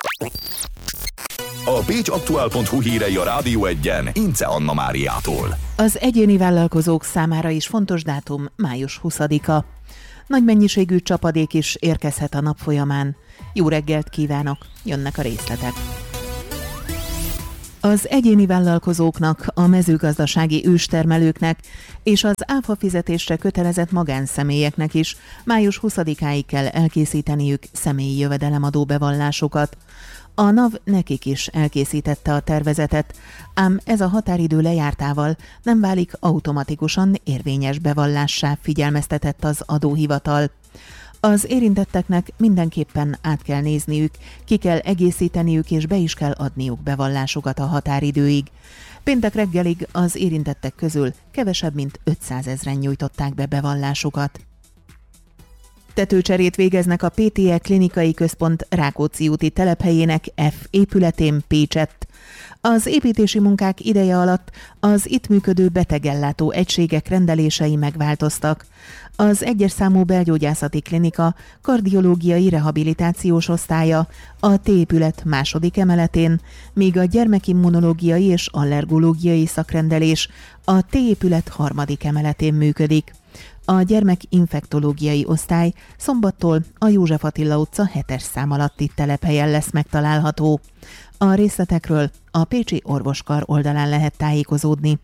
A pécsaktuál.hu hírei a Rádió Egyen Ince Anna Máriától. Az egyéni vállalkozók számára is fontos dátum május 20-a. Nagy mennyiségű csapadék is érkezhet a nap folyamán. Jó reggelt kívánok, jönnek a részletek. Az egyéni vállalkozóknak, a mezőgazdasági őstermelőknek és az áfa fizetésre kötelezett magánszemélyeknek is május 20-áig kell elkészíteniük személyi jövedelemadó bevallásokat. A NAV nekik is elkészítette a tervezetet, ám ez a határidő lejártával nem válik automatikusan érvényes bevallássá, figyelmeztetett az adóhivatal. Az érintetteknek mindenképpen át kell nézniük, ki kell egészíteniük és be is kell adniuk bevallásukat a határidőig. Péntek reggelig az érintettek közül kevesebb mint 500 000-en nyújtották be bevallásukat. Tetőcserét végeznek a PTE Klinikai Központ Rákóczi úti telephelyének F épületén Pécsett. Az építési munkák ideje alatt az itt működő betegellátó egységek rendelései megváltoztak. Az 1-es számú belgyógyászati klinika kardiológiai rehabilitációs osztálya a T épület második emeletén, míg a gyermekimmunológiai és allergológiai szakrendelés a T épület harmadik emeletén működik. A gyermekinfektológiai osztály szombattól a József Attila utca 7-es szám alatti telephelyen lesz megtalálható. A részletekről a Pécsi Orvoskar oldalán lehet tájékozódni.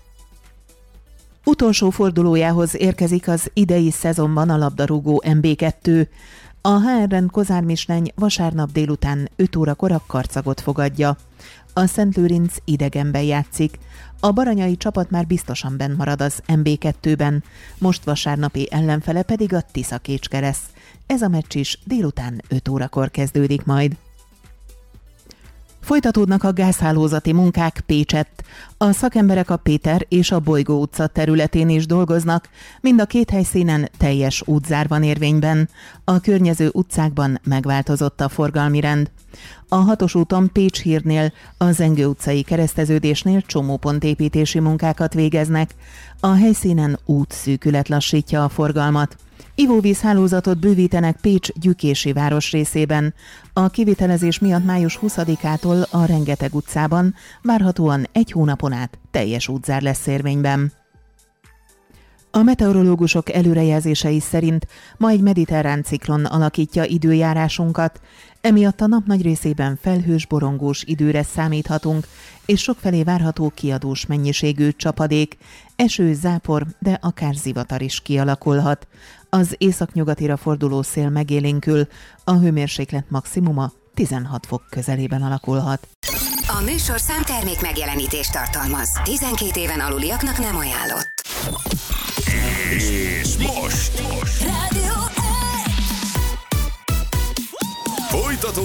Utolsó fordulójához érkezik az idei szezonban a labdarúgó MB2. A HRN Kozár Misleny vasárnap délután 5 órakor a Karcagot fogadja. A Szentlőrinc idegenben játszik. A baranyai csapat már biztosan benn marad az MB2-ben, most vasárnapi ellenfele pedig a Tiszakécske lesz. Ez a meccs is délután 5 órakor kezdődik majd. Folytatódnak a gázhálózati munkák Pécsett. A szakemberek a Péter és a Bolygó utca területén is dolgoznak, mind a két helyszínen teljes útzár van érvényben. A környező utcákban megváltozott a forgalmi rend. A 6-os úton Pécs hírnél, a Zengő utcai kereszteződésnél csomópontépítési munkákat végeznek. A helyszínen útszűkület lassítja a forgalmat. Ivóvízhálózatot bővítenek Pécs Gyükési városrészében. A kivitelezés miatt május 20-ától a Rengeteg utcában várhatóan 1 hónapon át teljes útzár lesz érvényben. A meteorológusok előrejelzései szerint ma egy mediterrán ciklon alakítja időjárásunkat, emiatt a nap nagy részében felhős, borongós időre számíthatunk, és sokfelé várható kiadós mennyiségű csapadék, eső, zápor, de akár zivatar is kialakulhat. Az északnyugatira forduló szél megélénkül, a hőmérséklet maximuma 16 fok közelében alakulhat. A műsorszám termék megjelenítést tartalmaz. 12 éven aluliaknak nem ajánlott. És most! Rádió